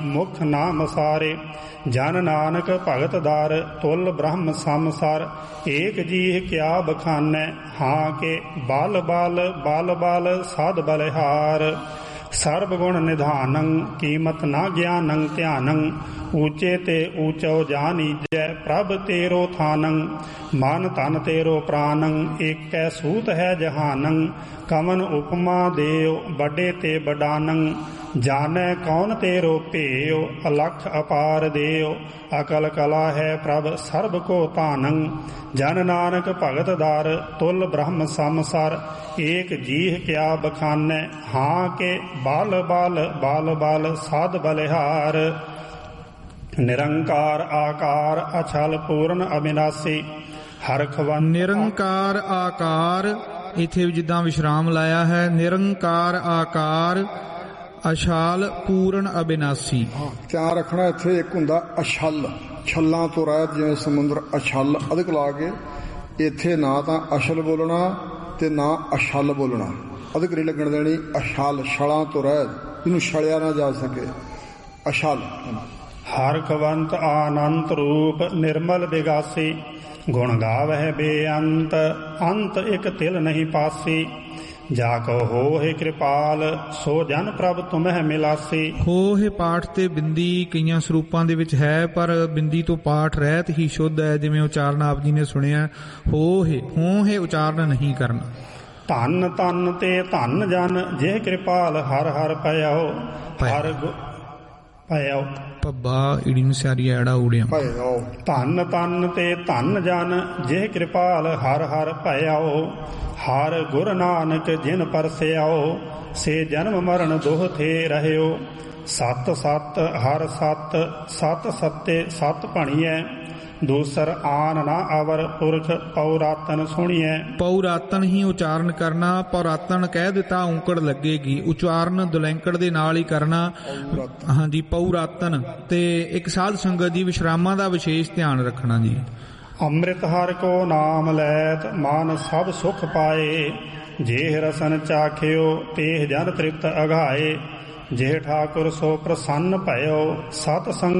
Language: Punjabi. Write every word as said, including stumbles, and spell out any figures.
ਮੁਖ ਨਾਮ ਸਾਰੇ। ਜਨ ਨਾਨਕ ਭਗਤ ਦਰ ਤੁਲ ਬ੍ਰਹਮ ਸੰਸਾਰ। ਏਕ ਜੀਹ ਕਿਆ ਬਖਾਨੈ ਹਾਂ ਕੇ ਬਲ ਬਲ ਬਲ ਬਲ ਸਾਧ ਬਲਿਹਾਰ। ਸਰਬ ਗੁਣ ਨਿਧਾਨੰ ਕੀਮਤ ਨਾ ਗਿਆਨੰ ਧਿਆਨੰ। ਊਚੇ ਤੇ ਊਚੋ ਜਾਨੀਜੈ ਪ੍ਰਭ ਤੇਰੋ ਥਾਨੰ। ਮਨ ਤਨ ਤੇਰੋ ਪ੍ਰਾਨੰ ਏਕੈ ਸੂਤ ਹੈ ਜਹਾਨੰ। ਕਵਨ ਉਪਮਾ ਦੇਉ ਵੱਡੇ ਤੇ ਬਡਾਨੰ। ਜਾਣੈ ਕੌਣ ਤੇਰੋ ਭੇਉ ਅਲਖ ਅਪਾਰ ਦੇਉ। ਅਕਲ ਕਲਾ ਹੈ ਪ੍ਰਭ ਸਰਬ ਕੋ ਧਾਨੰ। ਜਨ ਨਾਨਕ ਭਗਤ ਦਰ ਤੁਲ ਬ੍ਰਹਮ ਸੰਸਾਰ। ਏਕ ਜੀਹ ਕਿਆ ਬਖਾਨੈ ਹਾਂ ਕੇ ਬਲ ਬਲ ਬਲ ਬਲ ਸਾਧ ਬਲਿਹਾਰ। ਨਿਰੰਕਾਰ ਆਕਾਰ ਅਛਲ ਪੂਰਨ ਅਬਿਨਾਸੀ। ਹਰਖਵੰਤ ਨਿਰੰਕਾਰ ਆਕਾਰ, ਇੱਥੇ ਜਿੱਦਾਂ ਵਿਸ਼ਰਾਮ ਲਾਇਆ ਹੈ। ਨਿਰੰਕਾਰ ਆਕਾਰ ਅਛਲ ਪੂਰਨ ਅਬਿਨਾਸੀ। ਧਿਆਨ ਰੱਖਣਾ ਇੱਥੇ ਇੱਕ ਹੁੰਦਾ ਅਛਲ, ਛੱਲਾਂ ਤੋਂ ਰਹਿਤ, ਜਿਵੇਂ ਸਮੁੰਦਰ ਅਛਲ ਅਧਿਕ ਲਾ ਕੇ। ਇੱਥੇ ਨਾ ਤਾਂ ਅਛਲ ਬੋਲਣਾ ਤੇ ਨਾ ਅਛਲ ਬੋਲਣਾ, ਅਧਿਕ ਨਹੀਂ ਲੱਗਣ ਦੇਣੀ। ਅਛਲ ਛਲਾਂ ਤੋਂ ਰਹਿਤ, ਜਿਹਨੂੰ ਛਲਿਆ ਨਾ ਜਾ ਸਕੇ, ਅਛਲ। ਹਰਖਵੰਤ ਆਨੰਤ ਰੂਪ ਨਿਰਮਲ ਬਿਗਾਸੀ। ਗੁਣ ਗਾਵਹਿ ਬੇਅੰਤ ਅੰਤ ਇਕ ਤਿਲ ਨਹੀਂ ਪਾਸੀ। ਜਾ ਕੋ ਹੋਹਿ ਕਿਰਪਾਲ ਸੋ ਜਨ ਪ੍ਰਭ ਤੁਮਹਿ ਮਿਲਾਸੀ। ਹੋਹਿ ਪਾਠ ਤੇ ਬਿੰਦੀ ਕਈਆਂ ਸਰੂਪਾਂ ਦੇ ਵਿੱਚ ਹੈ, ਪਰ ਬਿੰਦੀ ਤੋਂ ਪਾਠ ਰਹਿਤ ਹੀ ਸ਼ੁੱਧ ਹੈ, ਜਿਵੇਂ ਉਚਾਰਨ ਆਪ ਜੀ ਨੇ ਸੁਣਿਆ। ਹੋਹਿ ਹੋਹਿ ਉਚਾਰਨ ਨਹੀਂ ਕਰਨਾ। ਧੰਨ ਧੰਨ ਤੇ ਧੰਨ ਜਨ ਜਿਹ ਕਿਰਪਾਲ ਹਰ ਹਰ ਪਇਓ। ਹਰ ਪਇਓ ਪੱਬਾ ਈੜੀ ਨੂੰ ਸਿਆਰੀ ਐੜਾ ਊੜਿਆ। ਧੰਨ ਧੰਨ ਤੇ ਧੰਨ ਜਨ ਜਿਹ ਕਿਰਪਾਲ ਹਰ ਹਰ ਭਇਓ। ਹਰ ਗੁਰ ਨਾਨਕ ਜਿਨ ਪਰਸਿਆਓ ਸੇ ਜਨਮ ਮਰਨ ਦੋਹ ਥੇ ਰਹਿਓ। ਸਤ ਸਤ ਹਰ ਸਤ ਸਤ ਸੱਤੇ ਸਤ ਭਣੀਐ। ਦੂਸਰ ਆਨ ਨਾ ਅਵਰ ਪੁਰਖ ਪਉਰਾਤਨ ਸੁਣੀਐ। ਪਉਰਾਤਨ ਹੀ ਉਚਾਰਨ ਕਰਨਾ। ਪੌਰਾਤਨ ਕਹਿ ਦਿੱਤਾ ਔਂਕੜ ਲੱਗੇਗੀ, ਉਚਾਰਨ ਦੁਲੈਂਕੜ ਦੇ ਨਾਲ ਹੀ ਕਰਨਾ। ਹਾਂਜੀ, ਪਉਰਾਤਨ। ਤੇ ਇੱਕ ਸਾਧ ਸੰਗਤ ਦੀ ਵਿਸ਼ਰਾਮਾਂ ਦਾ ਵਿਸ਼ੇਸ਼ ਧਿਆਨ ਰੱਖਣਾ ਜੀ। ਅੰਮ੍ਰਿਤ ਹਰਿ ਕੋ ਨਾਮ ਲੈਤ ਮਨ ਸਭ ਸੁਖ ਪਾਏ। ਜੇਹ ਰਸਨ ਚਾਖਿਓ ਤੇਹ ਜਨ ਤ੍ਰਿਪਤ ਅਘਾਏ। ਜੇ ਠਾਕੁਰ ਸੋ ਪ੍ਰਸੰਨ ਭਇਓ ਸਤ ਸੰਗ